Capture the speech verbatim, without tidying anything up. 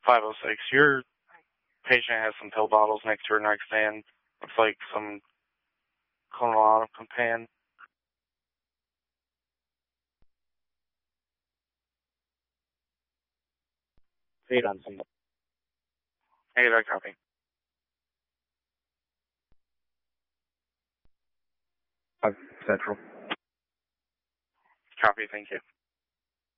five oh six. Your patient has some pill bottles next to her nightstand. Looks like some clonazepam. Eight on some. Negative, copy. Five Central. Copy, thank you.